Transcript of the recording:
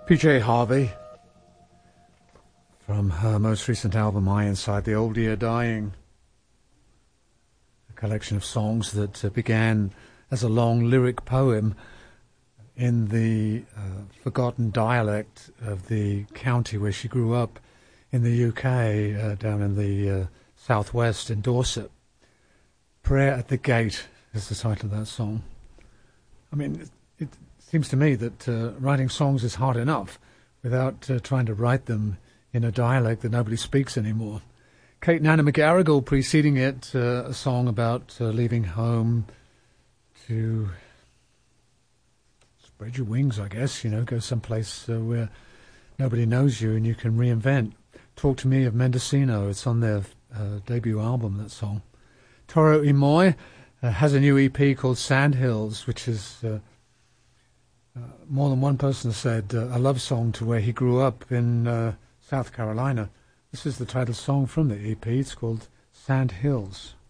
PJ Harvey, from her most recent album, I Inside the Old Year Dying, a collection of songs that began as a long lyric poem in the forgotten dialect of the county where she grew up in the UK, down in the southwest in Dorset. Prayer at the Gate is the title of that song. I mean, it seems to me that writing songs is hard enough without trying to write them in a dialect that nobody speaks anymore. Kate Nana McGarrigle preceding it, a song about leaving home to spread your wings, I guess, go someplace where nobody knows you and you can reinvent. Talk to Me of Mendocino, it's on their debut album, that song. Toro y Moi has a new EP called Sandhills, which is, more than one person has said, a love song to where he grew up in South Carolina. This is the title song from the EP. It's called Sandhills.